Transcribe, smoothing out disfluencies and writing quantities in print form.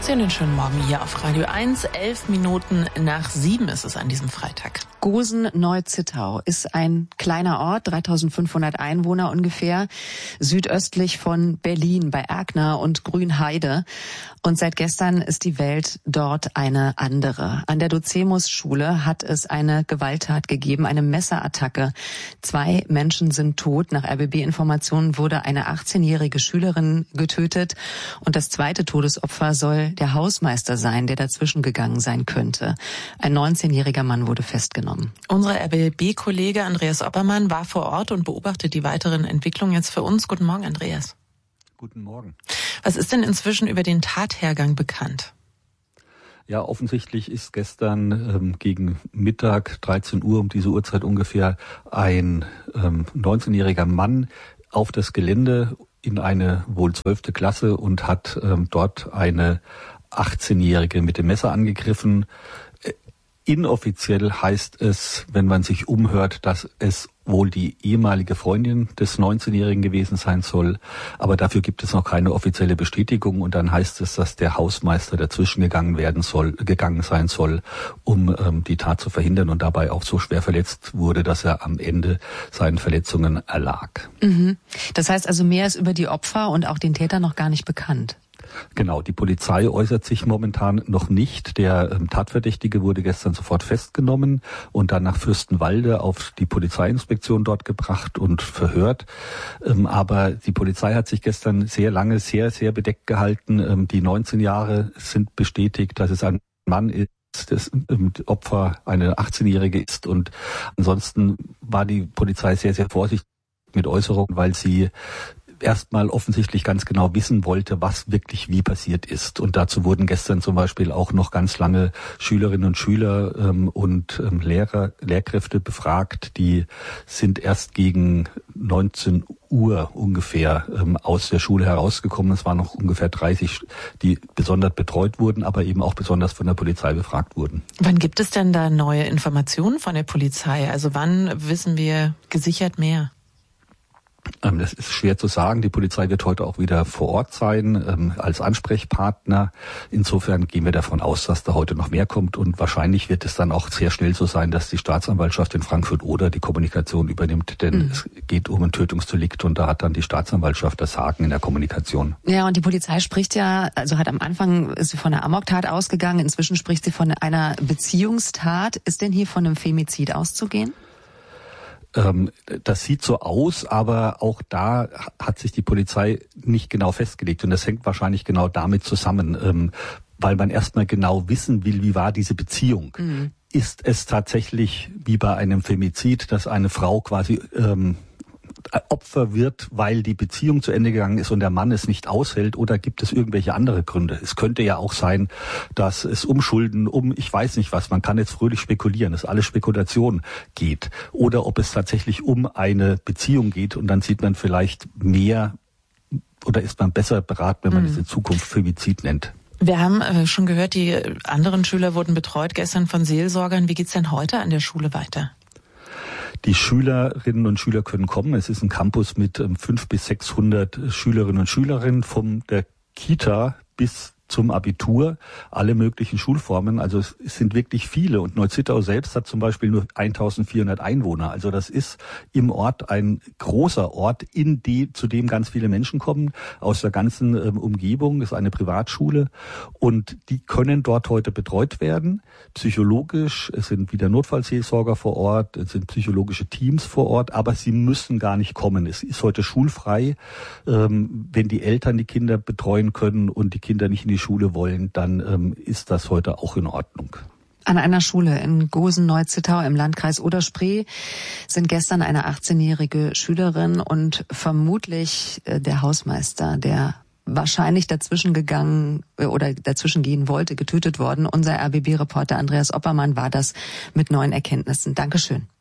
Schönen Morgen hier auf Radio 1. 11 Minuten nach 7 ist es an diesem Freitag. Gosen-Neu-Zittau ist ein kleiner Ort, 3500 Einwohner ungefähr, südöstlich von Berlin bei Erkner und Grünheide. Und seit gestern ist die Welt dort eine andere. An der Docemus-Schule hat es eine Gewalttat gegeben, eine Messerattacke. 2 Menschen sind tot. Nach RBB-Informationen wurde eine 18-jährige Schülerin getötet. Und das zweite Todesopfer soll der Hausmeister sein, der dazwischen gegangen sein könnte. Ein 19-jähriger Mann wurde festgenommen. Unser RBB-Kollege Andreas Oppermann war vor Ort und beobachtet die weiteren Entwicklungen jetzt für uns. Guten Morgen, Andreas. Guten Morgen. Was ist denn inzwischen über den Tathergang bekannt? Ja, offensichtlich ist gestern gegen Mittag, 13 Uhr, um diese Uhrzeit ungefähr, ein 19-jähriger Mann auf das Gelände in eine wohl 12. Klasse und hat dort eine 18-Jährige mit dem Messer angegriffen. Inoffiziell heißt es, wenn man sich umhört, dass es wohl die ehemalige Freundin des 19-Jährigen gewesen sein soll. Aber dafür gibt es noch keine offizielle Bestätigung. Und dann heißt es, dass der Hausmeister dazwischen gegangen sein soll, um die Tat zu verhindern und dabei auch so schwer verletzt wurde, dass er am Ende seinen Verletzungen erlag. Mhm. Das heißt also, mehr ist über die Opfer und auch den Täter noch gar nicht bekannt. Genau, die Polizei äußert sich momentan noch nicht. Der Tatverdächtige wurde gestern sofort festgenommen und dann nach Fürstenwalde auf die Polizeiinspektion dort gebracht und verhört. Aber die Polizei hat sich gestern sehr lange sehr, sehr bedeckt gehalten. Die 19 Jahre sind bestätigt, dass es ein Mann ist, das Opfer eine 18-Jährige ist. Und ansonsten war die Polizei sehr, sehr vorsichtig mit Äußerungen, weil sie erstmal offensichtlich ganz genau wissen wollte, was wirklich wie passiert ist. Und dazu wurden gestern zum Beispiel auch noch ganz lange Schülerinnen und Schüler und Lehrkräfte befragt. Die sind erst gegen 19 Uhr ungefähr aus der Schule herausgekommen. Es waren noch ungefähr 30, die besonders betreut wurden, aber eben auch besonders von der Polizei befragt wurden. Wann gibt es denn da neue Informationen von der Polizei? Also wann wissen wir gesichert mehr? Das ist schwer zu sagen. Die Polizei wird heute auch wieder vor Ort sein, als Ansprechpartner. Insofern gehen wir davon aus, dass da heute noch mehr kommt. Und wahrscheinlich wird es dann auch sehr schnell so sein, dass die Staatsanwaltschaft in Frankfurt-Oder die Kommunikation übernimmt. Denn es geht um ein Tötungsdelikt und da hat dann die Staatsanwaltschaft das Sagen in der Kommunikation. Ja, und die Polizei spricht ja, also hat am Anfang ist sie von einer Amoktat ausgegangen. Inzwischen spricht sie von einer Beziehungstat. Ist denn hier von einem Femizid auszugehen? Das sieht so aus, aber auch da hat sich die Polizei nicht genau festgelegt. Und das hängt wahrscheinlich genau damit zusammen, weil man erstmal genau wissen will, wie war diese Beziehung. Mhm. Ist es tatsächlich wie bei einem Femizid, dass eine Frau quasi Opfer wird, weil die Beziehung zu Ende gegangen ist und der Mann es nicht aushält, oder gibt es irgendwelche andere Gründe? Es könnte ja auch sein, dass es um Schulden, ich weiß nicht was, man kann jetzt fröhlich spekulieren, dass alles Spekulation geht. Oder ob es tatsächlich um eine Beziehung geht und dann sieht man vielleicht mehr oder ist man besser beraten, wenn man es in Zukunft Femizid nennt. Wir haben schon gehört, die anderen Schüler wurden betreut gestern von Seelsorgern. Wie geht's denn heute an der Schule weiter? Die Schülerinnen und Schüler können kommen. Es ist ein Campus mit 500 bis 600 Schülerinnen und Schülerinnen von der Kita bis zum Abitur, alle möglichen Schulformen. Also es sind wirklich viele. Und Neu-Zittau selbst hat zum Beispiel nur 1400 Einwohner. Also das ist im Ort ein großer Ort, zu dem ganz viele Menschen kommen aus der ganzen Umgebung. Das ist eine Privatschule und die können dort heute betreut werden. Psychologisch, es sind wieder Notfallseelsorger vor Ort, es sind psychologische Teams vor Ort, aber sie müssen gar nicht kommen. Es ist heute schulfrei. Wenn die Eltern die Kinder betreuen können und die Kinder nicht in die Schule wollen, dann ist das heute auch in Ordnung. An einer Schule in Gosen-Neu-Zittau im Landkreis Oder-Spree sind gestern eine 18-jährige Schülerin und vermutlich der Hausmeister, der wahrscheinlich dazwischen gehen wollte, getötet worden. Unser RBB-Reporter Andreas Oppermann war das mit neuen Erkenntnissen. Dankeschön.